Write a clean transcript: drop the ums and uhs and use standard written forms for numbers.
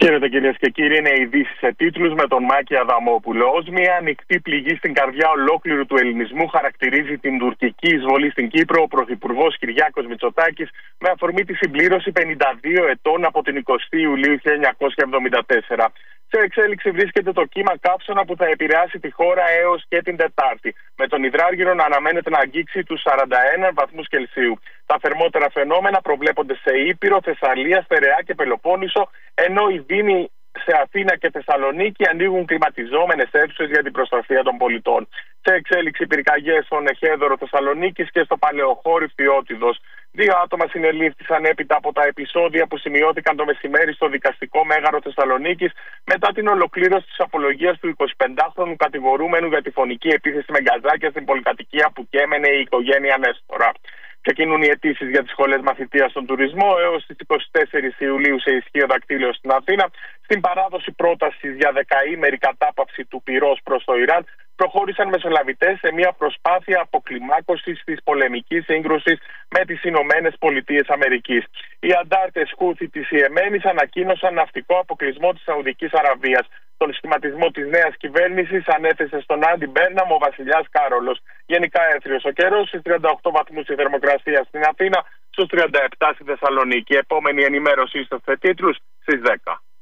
Χαίρετε κυρίες και κύριοι, είναι ειδήσεις σε τίτλους με τον Μάκη Αδαμόπουλο. Ως μια ανοιχτή πληγή στην καρδιά ολόκληρου του ελληνισμού χαρακτηρίζει την τουρκική εισβολή στην Κύπρο ο Πρωθυπουργός Κυριάκος Μητσοτάκης με αφορμή τη συμπλήρωση 52 ετών από την 20η Ιουλίου 1974. Σε εξέλιξη βρίσκεται το κύμα καύσωνα που θα επηρεάσει τη χώρα έως και την Τετάρτη, με τον υδράργυρο να αναμένεται να αγγίξει τους 41 βαθμούς Κελσίου. Τα θερμότερα φαινόμενα προβλέπονται σε Ήπειρο, Θεσσαλία, Στερεά και Πελοπόννησο, ενώ οι δήμοι σε Αθήνα και Θεσσαλονίκη ανοίγουν κλιματιζόμενες αίθουσες για την προστασία των πολιτών. Σε εξέλιξη πυρκαγιές στον Εχέδωρο Θεσσαλονίκης και στο Παλαιοχώρι Φθιώτιδος. 2 άτομα συνελήφθησαν έπειτα από τα επεισόδια που σημειώθηκαν το μεσημέρι στο δικαστικό μέγαρο Θεσσαλονίκης μετά την ολοκλήρωση της απολογίας του 25χρονου κατηγορούμενου για τη φωνική επίθεση με γκαζάκια στην πολυκατοικία που καίμενε η οικογένεια Νέστορα. Ξεκινούν οι αιτήσεις για τις σχολές μαθητείας στον τουρισμό έως τις 24 Ιουλίου σε ισχύο δακτύλιο στην Αθήνα. Στην παράδοση πρότασης για δεκαήμερη κατάπαυση του πυρός προς το Ιράν, προχώρησαν μεσολαβητές σε μια προσπάθεια αποκλιμάκωσης της πολεμικής σύγκρουσης με τις Ηνωμένες Πολιτείες Αμερικής. Οι αντάρτες Χούθι της Ιεμένης ανακοίνωσαν ναυτικό αποκλεισμό της Σαουδικής Αραβίας. Τον σχηματισμό της νέας κυβέρνησης ανέθεσε στον Άντι Μπέρναμ ο βασιλιάς Κάρολος. Γενικά έθριος ο καιρός, στις 38 βαθμούς η θερμοκρασία στην Αθήνα, στους 37 στη Θεσσαλονίκη. Επόμενη ενημέρωση σε τίτλους στις 10.